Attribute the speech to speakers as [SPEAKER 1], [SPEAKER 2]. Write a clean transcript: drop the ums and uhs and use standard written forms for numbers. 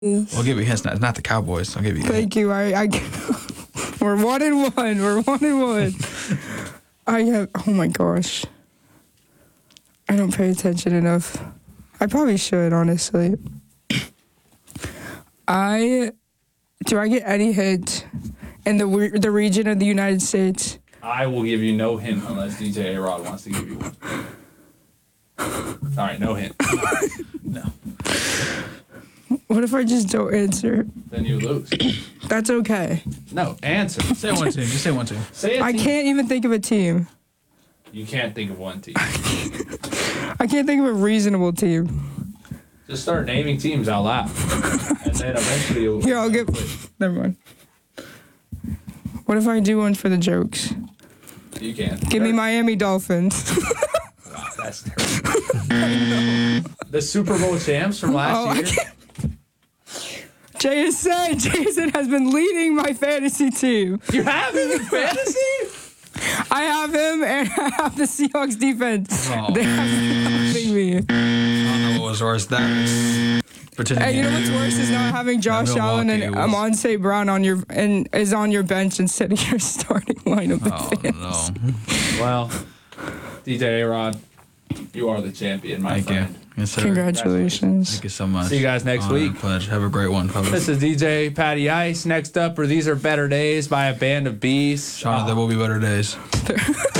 [SPEAKER 1] We'll give you hints. It's not the Cowboys. I'll give you.
[SPEAKER 2] Thank you. We're 1-1. We're 1-1. Oh my gosh. I don't pay attention enough. I probably should, honestly. Do I get any hint in the region of the United States?
[SPEAKER 3] I will give you no hint unless DJ A-Rod wants to give you one. All right, no hint. No.
[SPEAKER 2] What if I just don't answer?
[SPEAKER 3] Then you lose.
[SPEAKER 2] That's okay.
[SPEAKER 3] No, answer.
[SPEAKER 1] Say one team. Just say one team.
[SPEAKER 3] Say a
[SPEAKER 2] I
[SPEAKER 3] team.
[SPEAKER 2] can't even think of a team.
[SPEAKER 3] You can't think of one team.
[SPEAKER 2] I can't think of a reasonable team.
[SPEAKER 3] Just start naming teams out loud. And then eventually you'll...
[SPEAKER 2] Here, I'll get... Never mind. What if I do one for the jokes?
[SPEAKER 3] You can.
[SPEAKER 2] Give me Miami Dolphins.
[SPEAKER 3] Wow, that's terrible. The Super Bowl champs from last year?
[SPEAKER 2] Jason has been leading my fantasy team.
[SPEAKER 3] You have him in fantasy?
[SPEAKER 2] I have him, and I have the Seahawks defense.
[SPEAKER 1] Oh.
[SPEAKER 2] They have been helping me.
[SPEAKER 1] I don't know what was worse. That pretending.
[SPEAKER 2] And you know what's worse is now having Josh Allen and Amon-St. Brown is on your bench instead of your starting lineup.
[SPEAKER 1] Oh no.
[SPEAKER 3] Well, DJ A-Rod, you are the champion, my friend.
[SPEAKER 1] Yes, sir.
[SPEAKER 2] Congratulations.
[SPEAKER 1] Thank you so much.
[SPEAKER 3] See you guys next week.
[SPEAKER 1] Pledge. Have a great one, fellas.
[SPEAKER 3] This is DJ Patty Ice. Next up are These Are Better Days by a Band of Bees.
[SPEAKER 1] Sean, there will be better days.